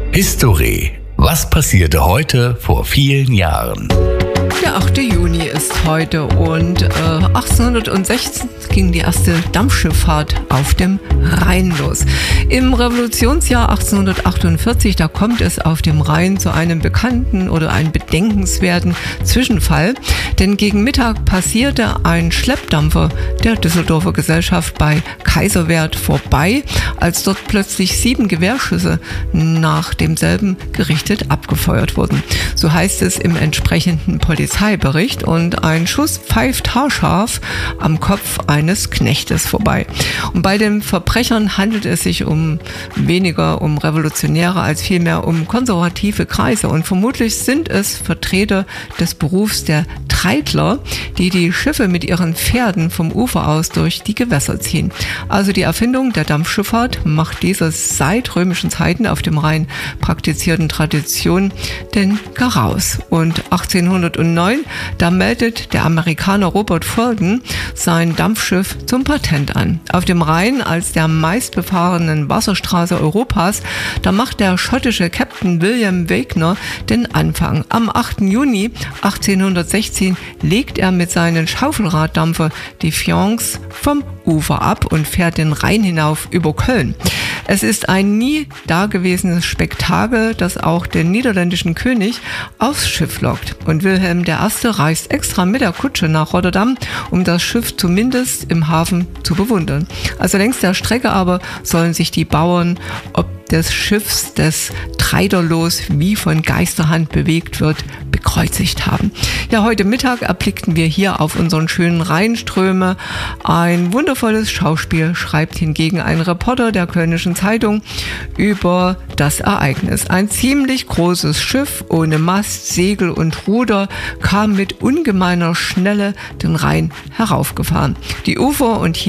History. Was passierte heute vor vielen Jahren? Der 8. Juni ist heute und 1816 ging die erste Dampfschifffahrt auf dem Rhein los. Im Revolutionsjahr 1848, da kommt es auf dem Rhein zu einem bekannten oder einem bedenkenswerten Zwischenfall, denn gegen Mittag passierte ein Schleppdampfer der Düsseldorfer Gesellschaft bei Kaiserwerth vorbei, als dort plötzlich 7 Gewehrschüsse nach demselben gerichtet abgefeuert wurden. So heißt es im entsprechenden Polizeibericht, und ein Schuss pfeift haarscharf am Kopf eines Knechtes vorbei. Und bei den Verbrechern handelt es sich weniger um Revolutionäre als vielmehr um konservative Kreise, und vermutlich sind es Vertreter des Berufs der Treidler, die die Schiffe mit ihren Pferden vom Ufer aus durch die Gewässer ziehen. Also die Erfindung der Dampfschifffahrt macht dieser seit römischen Zeiten auf dem Rhein praktizierten Tradition den Garaus. Und 1809, da meldet der Amerikaner Robert Fulton sein Dampfschiff zum Patent an. Auf dem Rhein als der meistbefahrenen Wasserstraße Europas, da macht der schottische Captain William Wagner den Anfang. Am 8. Juni 1816 legt er mit seinen Schaufelraddampfer die Fiance vom Ufer ab und fährt den Rhein hinauf über Köln. Es ist ein nie dagewesenes Spektakel, das auch den niederländischen König aufs Schiff lockt. Und Wilhelm I. reist extra mit der Kutsche nach Rotterdam, um das Schiff zumindest im Hafen zu bewundern. Also längs der Strecke aber sollen sich die Bauern ob des Schiffs, des Treiderlos wie von Geisterhand bewegt wird, bekreuzigt haben. Ja, heute Mittag erblickten wir hier auf unseren schönen Rheinströme ein wundervolles Schauspiel, schreibt hingegen ein Reporter der Kölnischen Zeitung über das Ereignis. Ein ziemlich großes Schiff ohne Mast, Segel und Ruder kam mit ungemeiner Schnelle den Rhein heraufgefahren. Die Ufer und